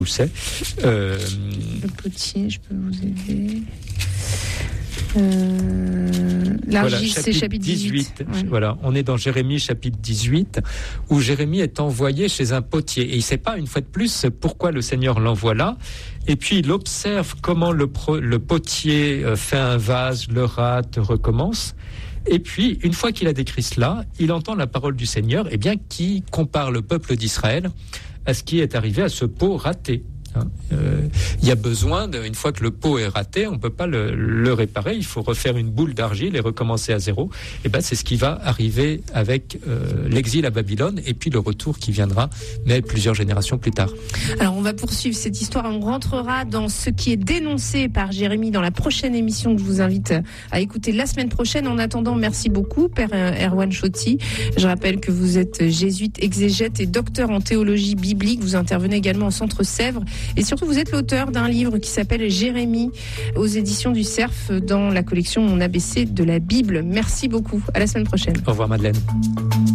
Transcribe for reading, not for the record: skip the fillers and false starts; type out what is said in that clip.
où c'est. Le potier, je peux vous aider. L'argile, c'est chapitre 18. Ouais. Voilà, on est dans Jérémie chapitre 18, où Jérémie est envoyé chez un potier. Et il ne sait pas, une fois de plus, pourquoi le Seigneur l'envoie là. Et puis il observe comment le potier fait un vase, le rate, recommence. Et puis, une fois qu'il a décrit cela, il entend la parole du Seigneur, qui compare le peuple d'Israël à ce qui est arrivé à ce pot raté. Il y a besoin, une fois que le pot est raté, on ne peut pas le réparer, il faut refaire une boule d'argile et recommencer à zéro. Et c'est ce qui va arriver avec l'exil à Babylone et puis le retour qui viendra, mais plusieurs générations plus tard. Alors on va poursuivre cette histoire, on rentrera dans ce qui est dénoncé par Jérémie dans la prochaine émission que je vous invite à écouter la semaine prochaine. En attendant, merci beaucoup Père Erwan Chotti. Je rappelle que vous êtes jésuite, exégète et docteur en théologie biblique. Vous intervenez également au Centre Sèvres. Et surtout, vous êtes l'auteur d'un livre qui s'appelle Jérémie aux éditions du Cerf dans la collection Mon ABC de la Bible. Merci beaucoup. À la semaine prochaine. Au revoir Madeleine.